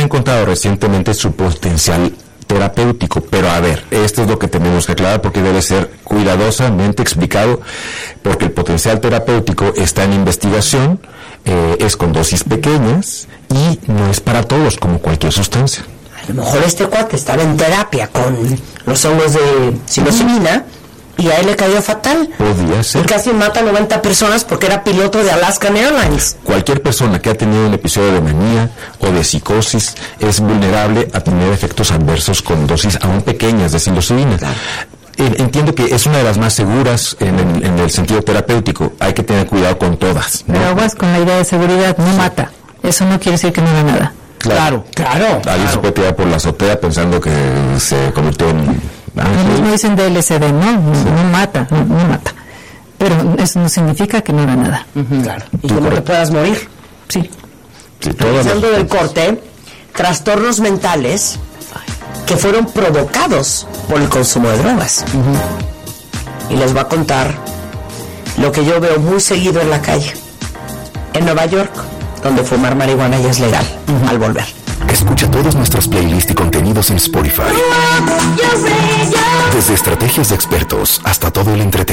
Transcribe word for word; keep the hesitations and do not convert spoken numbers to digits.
encontrado recientemente su potencial terapéutico, pero a ver, esto es lo que tenemos que aclarar porque debe ser cuidadosamente explicado, porque el potencial terapéutico está en investigación, eh, es con dosis pequeñas y no es para todos como cualquier sustancia. A lo mejor este cuate estaba en terapia con los hongos de psilocibina y a él le cayó fatal. Podría ser. Y casi mata a noventa personas porque era piloto de Alaskan Airlines. Cualquier persona que ha tenido un episodio de manía o de psicosis es vulnerable a tener efectos adversos con dosis aún pequeñas de psilocibina. Claro. Entiendo que es una de las más seguras en el, en el sentido terapéutico. Hay que tener cuidado con todas, ¿no? Pero aguas con la idea de seguridad, no mata. Eso no quiere decir que no haga nada. Claro, claro. Alguien claro. se puede tirar por la azotea pensando que se convirtió en... Lo mismo dicen de L S D, no, no, sí. no mata, no, no mata. Pero eso no significa que no haga nada. Uh-huh. Claro. Y como que puedas morir. Sí. sí Pensando del corte, trastornos mentales que fueron provocados por el consumo de drogas. Uh-huh. Y les voy a contar lo que yo veo muy seguido en la calle. En Nueva York, donde fumar marihuana ya es legal, uh-huh. al volver. Escucha todos nuestros playlists y contenidos en Spotify. Desde estrategias de expertos hasta todo el entretenimiento.